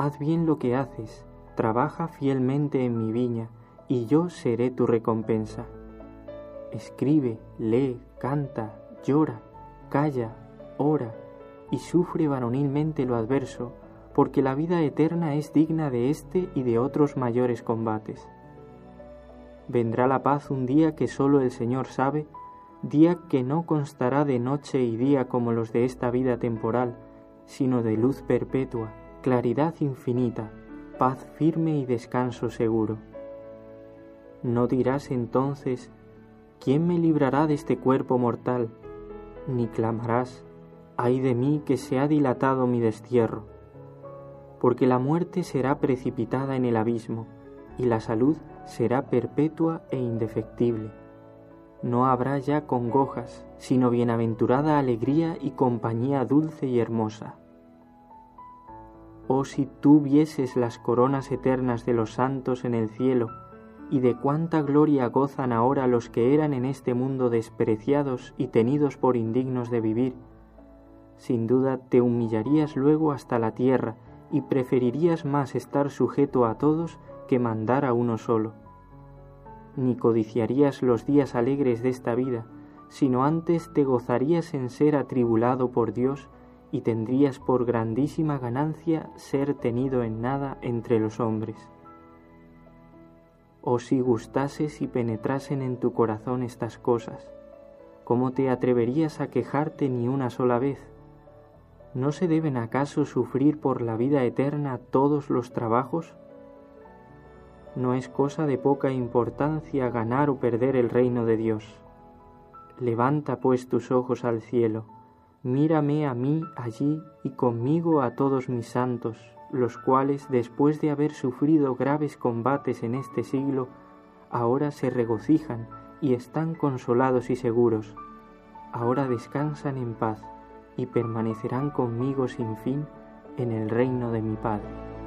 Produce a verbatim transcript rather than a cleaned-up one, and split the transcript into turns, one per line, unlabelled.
haz bien lo que haces, trabaja fielmente en mi viña, y yo seré tu recompensa. Escribe, lee, canta, llora, calla, ora, y sufre varonilmente lo adverso, porque la vida eterna es digna de este y de otros mayores combates. Vendrá la paz un día que sólo el Señor sabe, día que no constará de noche y día como los de esta vida temporal, sino de luz perpetua, claridad infinita, paz firme y descanso seguro. No dirás entonces, ¿quién me librará de este cuerpo mortal? Ni clamarás, ay de mí que se ha dilatado mi destierro, porque la muerte será precipitada en el abismo, y la salud será perpetua e indefectible. No habrá ya congojas, sino bienaventurada alegría y compañía dulce y hermosa. Oh, si tú vieses las coronas eternas de los santos en el cielo, y de cuánta gloria gozan ahora los que eran en este mundo despreciados y tenidos por indignos de vivir, sin duda te humillarías luego hasta la tierra y preferirías más estar sujeto a todos que mandar a uno solo. Ni codiciarías los días alegres de esta vida, sino antes te gozarías en ser atribulado por Dios y tendrías por grandísima ganancia ser tenido en nada entre los hombres. Oh, si gustases y penetrasen en tu corazón estas cosas, ¿cómo te atreverías a quejarte ni una sola vez? ¿No se deben acaso sufrir por la vida eterna todos los trabajos? No es cosa de poca importancia ganar o perder el reino de Dios. Levanta pues tus ojos al cielo, mírame a mí allí y conmigo a todos mis santos, los cuales, después de haber sufrido graves combates en este siglo, ahora se regocijan y están consolados y seguros. Ahora descansan en paz y permanecerán conmigo sin fin en el reino de mi Padre.